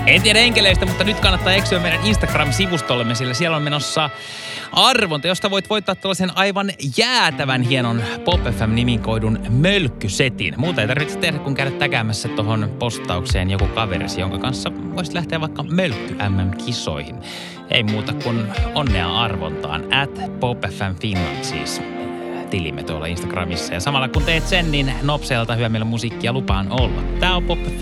En tiedä enkeleistä, mutta nyt kannattaa eksyä meidän Instagram-sivustollemme, sillä siellä on menossa arvonta, josta voit voittaa tällaisen aivan jäätävän hienon Pop FM-nimikoidun mölkkysetin. Muuta ei tarvitse tehdä, kun käydä täkäämässä tuohon postaukseen joku kaverisi, jonka kanssa voisit lähteä vaikka mölkky-MM-kisoihin. Ei muuta kuin onnea arvontaan. @popfmfinland siis tilimme tuolla Instagramissa. Ja samalla kun teet sen, niin nopseelta hyvä meillä musiikkia lupaan olla. Tää on Pop FM.